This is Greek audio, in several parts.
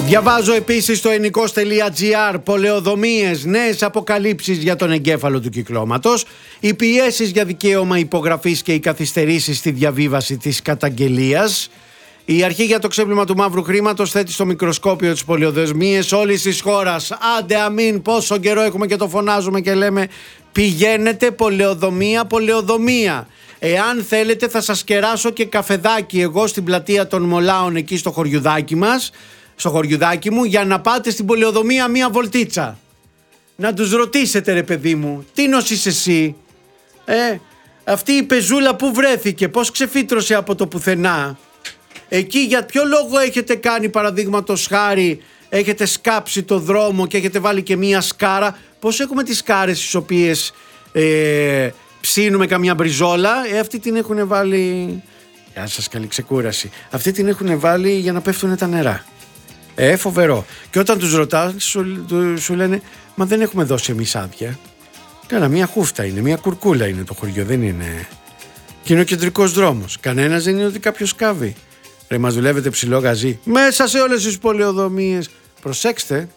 Διαβάζω επίσης στο ενικός.gr πολεοδομίες, νέες αποκαλύψεις για τον εγκέφαλο του κυκλώματος, οι πιέσεις για δικαίωμα υπογραφής και οι καθυστερήσεις στη διαβίβαση της καταγγελίας. Η αρχή για το ξέπλυμα του μαύρου χρήματος θέτει στο μικροσκόπιο τις πολεοδομίες όλης της χώρας. Άντε αμήν, πόσο καιρό έχουμε και το φωνάζουμε και λέμε πηγαίνετε πολεοδομία, πολεοδομία. Εάν θέλετε θα σας κεράσω και καφεδάκι εγώ στην πλατεία των Μολάων εκεί στο χωριουδάκι μας, στο χωριουδάκι μου, για να πάτε στην πολεοδομία μία βολτίτσα. Να τους ρωτήσετε ρε παιδί μου, τι νοσείς εσύ, αυτή η πεζούλα που βρέθηκε, πώς ξεφύτρωσε από το πουθενά. Εκεί για ποιο λόγο έχετε κάνει παραδείγματος χάρη, έχετε σκάψει το δρόμο και έχετε βάλει και μία σκάρα. Πώς έχουμε τις σκάρες τις οποίες ψήνουμε καμιά μπριζόλα, αυτή την έχουν βάλει, γεια σας καλή ξεκούραση, αυτή την έχουν βάλει για να πέφτουν τα νερά. Φοβερό. Και όταν τους ρωτάς σου λένε μα δεν έχουμε δώσει εμείς άδεια. Κάνα μία χούφτα είναι, μία κουρκούλα είναι το χωριό, δεν είναι. Και είναι ο κεντρικός δρόμος. Κανένας δεν είναι ότι κάποιος κάβει. Ρε μας δουλεύετε ψηλό γαζί μέσα σε όλες τις πολεοδομίες. Προσέξτε.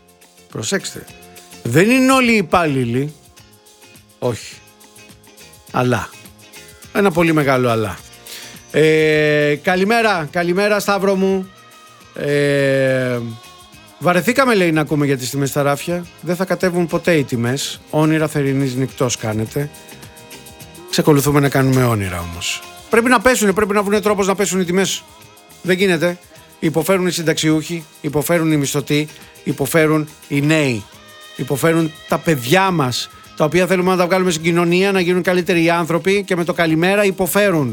Δεν είναι όλοι οι υπάλληλοι. Όχι. Αλλά. Ένα πολύ μεγάλο αλλά. Καλημέρα Σταύρο μου. Βαρεθήκαμε λέει να ακούμε για τις τιμές στα ράφια. Δεν θα κατέβουν ποτέ οι τιμές. Όνειρα θερινής νυχτός κάνετε. Ξεκολουθούμε να κάνουμε όνειρα όμως. Πρέπει να πέσουν, πρέπει να βρουν τρόπος να πέσουν οι τιμές. Δεν γίνεται. Υποφέρουν οι συνταξιούχοι, υποφέρουν οι μισθωτοί, υποφέρουν οι νέοι, υποφέρουν τα παιδιά μας, τα οποία θέλουμε να τα βγάλουμε στην κοινωνία, να γίνουν καλύτεροι άνθρωποι και με το καλημέρα υποφέρουν.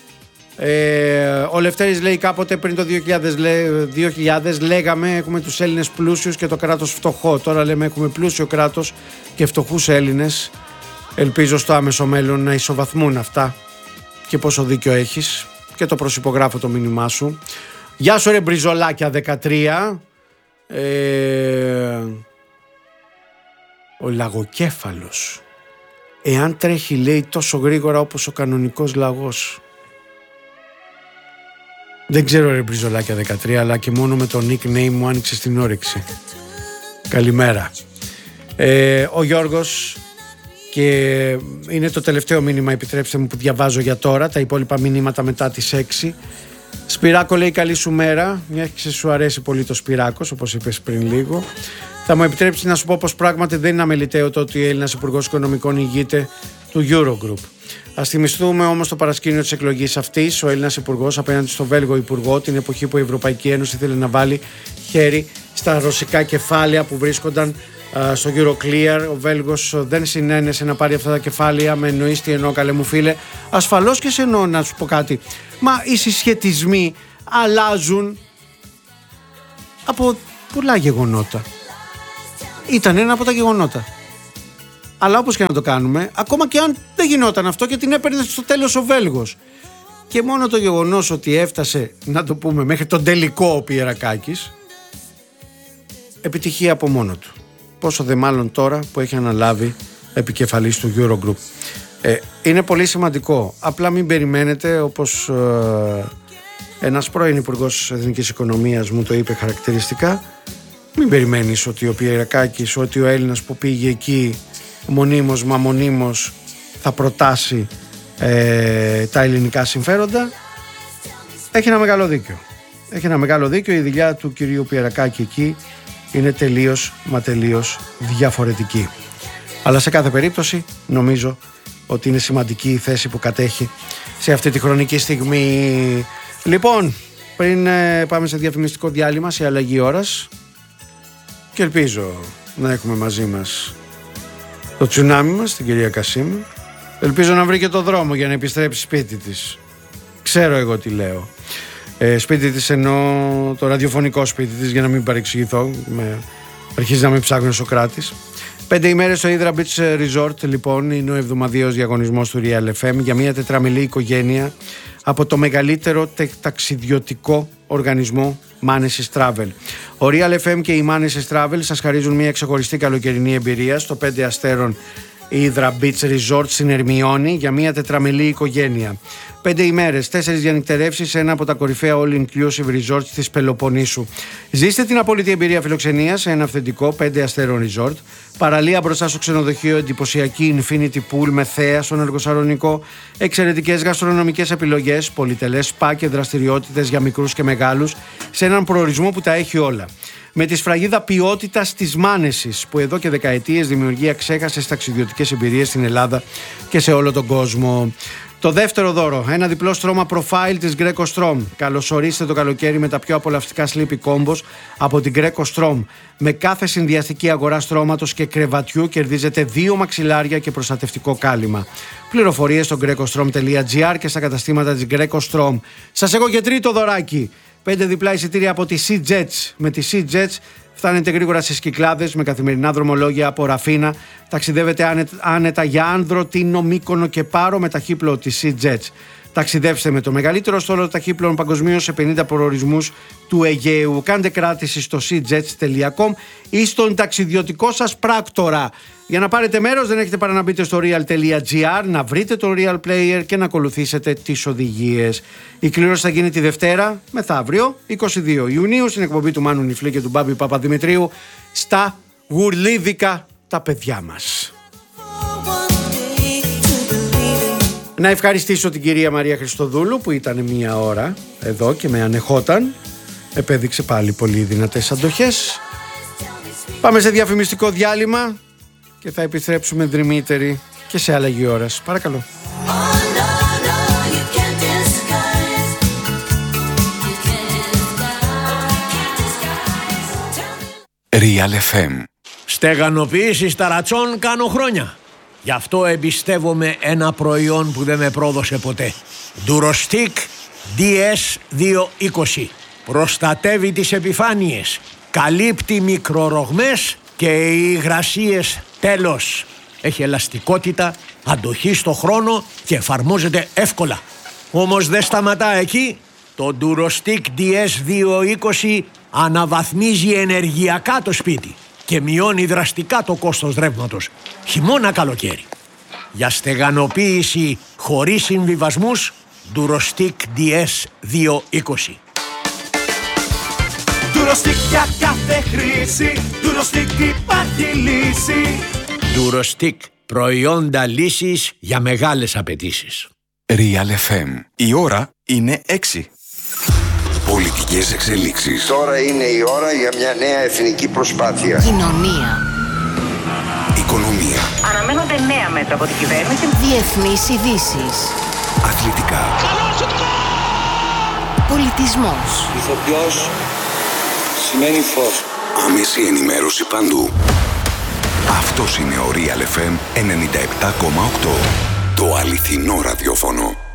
Ο Λευτέρης λέει κάποτε πριν το 2000 λέγαμε έχουμε τους Έλληνες πλούσιους και το κράτος φτωχό. Τώρα λέμε έχουμε πλούσιο κράτος και φτωχούς Έλληνες. Ελπίζω στο άμεσο μέλλον να ισοβαθμούν αυτά. Και πόσο δίκιο έχεις. Και το προσυπογράφω το μήνυμά σου. Γεια σου ρε μπριζολάκια 13. Ο λαγοκέφαλος, εάν τρέχει λέει τόσο γρήγορα όπως ο κανονικός λαγός. Δεν ξέρω ρε μπριζολάκια 13, αλλά και μόνο με το nickname μου άνοιξε την όρεξη. Καλημέρα. Ο Γιώργος, και είναι το τελευταίο μήνυμα, επιτρέψτε μου, που διαβάζω για τώρα. Τα υπόλοιπα μηνύματα μετά τις 6. Σπυράκο λέει καλή σου μέρα. Μια και σου αρέσει πολύ το Σπυράκος, όπως είπες πριν λίγο. Θα μου επιτρέψει να σου πω πως πράγματι δεν είναι αμεληταίο το ότι ο Έλληνας Υπουργός Οικονομικών ηγείται του Eurogroup. Ας θυμηθούμε όμως το παρασκήνιο της εκλογής αυτής. Ο Έλληνας Υπουργός απέναντι στο Βέλγο Υπουργό, την εποχή που η Ευρωπαϊκή Ένωση ήθελε να βάλει χέρι στα ρωσικά κεφάλαια που βρίσκονταν στο Euroclear. Ο Βέλγος δεν συνένεσε να πάρει αυτά τα κεφάλαια. Με εννοείς τι εννοώ καλέ μου φίλε? Ασφαλώς και σε εννοώ, να σου πω κάτι. Μα οι συσχετισμοί αλλάζουν από πολλά γεγονότα. Ήταν ένα από τα γεγονότα. Αλλά όπως και να το κάνουμε, ακόμα και αν δεν γινόταν αυτό και την έπαιρνε στο τέλος ο Βέλγος, και μόνο το γεγονός ότι έφτασε, να το πούμε, μέχρι τον τελικό ο Πιερακάκης, επιτυχία από μόνο του. Πόσο δε μάλλον τώρα που έχει αναλάβει επικεφαλής του Eurogroup. Είναι πολύ σημαντικό. Απλά μην περιμένετε, όπως ένας πρώην υπουργός Εθνικής Οικονομίας μου το είπε χαρακτηριστικά, μην περιμένεις ότι ο Πιερακάκης, ότι ο Έλληνας που πήγε εκεί μονίμως θα προτάσει τα ελληνικά συμφέροντα. Έχει ένα μεγάλο δίκιο. Η δουλειά του κυρίου Πιερακάκη εκεί είναι τελείως διαφορετική. Αλλά σε κάθε περίπτωση νομίζω ότι είναι σημαντική η θέση που κατέχει σε αυτή τη χρονική στιγμή. Λοιπόν, πριν πάμε σε διαφημιστικό διάλειμμα, σε αλλαγή ώρας, και ελπίζω να έχουμε μαζί μας το τσουνάμι μας, την κυρία Κασίμ. Ελπίζω να βρει και το δρόμο για να επιστρέψει σπίτι της. Ξέρω εγώ τι λέω. Σπίτι της εννοώ το ραδιοφωνικό σπίτι της, για να μην παρεξηγηθώ. Αρχίζει να με ψάχνει ο Σοκράτης. 5 ημέρες στο Hydra Beach Resort, λοιπόν, είναι ο εβδομαδιαίος διαγωνισμός του Real FM για μια τετραμελή οικογένεια από το μεγαλύτερο ταξιδιωτικό οργανισμό Manesis Travel. Ο Real FM και η Manesis Travel σας χαρίζουν μια ξεχωριστή καλοκαιρινή εμπειρία στο 5 αστέρων Hydra Beach Resort στην Ερμιώνη για μια τετραμελή οικογένεια. 5 ημέρες, 4 διανυκτερεύσεις σε ένα από τα κορυφαία all-inclusive resorts της Πελοποννήσου. Ζήστε την απόλυτη εμπειρία φιλοξενίας σε ένα αυθεντικό 5 αστέρων resort. Παραλία μπροστά στο ξενοδοχείο, εντυπωσιακή infinity pool με θέα στον Αργοσαρονικό, εξαιρετικές γαστρονομικές επιλογές, πολυτελές σπα και δραστηριότητες για μικρούς και μεγάλους σε έναν προορισμό που τα έχει όλα. Με τη σφραγίδα ποιότητας της Μάνεσης, που εδώ και δεκαετίες δημιουργεί αξέχαστες ταξιδιωτικές εμπειρίες στην Ελλάδα και σε όλο τον κόσμο. Το δεύτερο δώρο, ένα διπλό στρώμα profile της Greco Strom. Καλωσορίστε το καλοκαίρι με τα πιο απολαυστικά sleepy combos από την Greco Strom. Με κάθε συνδυαστική αγορά στρώματος και κρεβατιού κερδίζετε 2 μαξιλάρια και προστατευτικό κάλυμα. Πληροφορίες στο grecostrom.gr και στα καταστήματα της Greco Strom. Σας έχω και τρίτο δωράκι. 5 διπλά εισιτήρια από τη Sea Jets. Με τη Sea Jets φτάνετε γρήγορα στις Κυκλάδες με καθημερινά δρομολόγια από Ραφίνα. Ταξιδεύετε άνετα για Άνδρο, Τίνο, Μύκονο και Πάρο με ταχύπλο της Sea Jets. Ταξιδεύστε με το μεγαλύτερο στόλο ταχύπλων παγκοσμίως σε 50 προορισμούς του Αιγαίου. Κάντε κράτηση στο seajets.com ή στον ταξιδιωτικό σας πράκτορα. Για να πάρετε μέρος δεν έχετε παρά να μπείτε στο real.gr, να βρείτε το Real Player και να ακολουθήσετε τις οδηγίες. Η κλήρωση θα γίνει τη Δευτέρα, μεθαύριο, 22 Ιουνίου, στην εκπομπή του Μάνου Νιφλή και του Μπάμπη Παπαδημητρίου, στα Γουρλίδικα τα παιδιά μας. Να ευχαριστήσω την κυρία Μαρία Χριστοδούλου που ήταν μία ώρα εδώ και με ανεχόταν. Επέδειξε πάλι πολύ δυνατές αντοχές. Πάμε σε διαφημιστικό διάλειμμα και θα επιστρέψουμε δρυμύτεροι και σε αλλαγή ώρας. Παρακαλώ. Real FM. Στεγανοποίηση ταρατσών κάνω χρόνια. Γι' αυτό εμπιστεύομαι ένα προϊόν που δεν με πρόδωσε ποτέ. Durostic DS220. Προστατεύει τις επιφάνειες, καλύπτει μικρορογμές και υγρασίες τέλος. Έχει ελαστικότητα, αντοχή στο χρόνο και εφαρμόζεται εύκολα. Όμως δεν σταματά εκεί. Το Durostic DS220 αναβαθμίζει ενεργειακά το σπίτι και μειώνει δραστικά το κόστος ρεύματος, χειμώνα καλοκαίρι. Για στεγανοποίηση χωρίς συμβιβασμούς, Durostic DS220. Durostic για κάθε χρήση, Durostic υπάρχει λύση. Durostic, προϊόντα λύσης για μεγάλες απαιτήσεις. Real FM. Η ώρα είναι 6. Πολιτικές εξελίξεις. Τώρα είναι η ώρα για μια νέα εθνική προσπάθεια. Κοινωνία. Οικονομία. Αναμένονται νέα μέτρα από την κυβέρνηση. Διεθνείς ειδήσεις. Αθλητικά. Πολιτισμός. Ηθοποιός σημαίνει φως. Άμεση ενημέρωση παντού. Αυτός είναι ο Real FM 97,8. Το αληθινό ραδιόφωνο.